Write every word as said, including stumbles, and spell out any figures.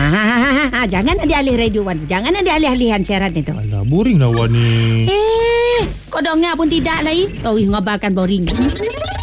ha, ha, ha, ha. Jangan ada alih radio Wan. Jangan ada alih-alihan siaran itu. Alah, boring lah Wan ni. Eh, kau dengar pun tidak lagi. Kau ngabarkan boring.